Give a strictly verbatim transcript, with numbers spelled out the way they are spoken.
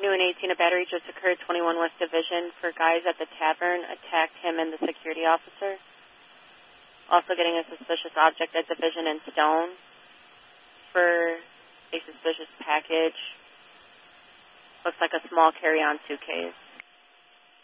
New and eighteen, a battery just occurred, twenty-one West Division, for guys at the tavern attacked him and the security officer. Also getting a suspicious object at Division and Stone for a suspicious package. Looks like a small carry-on suitcase.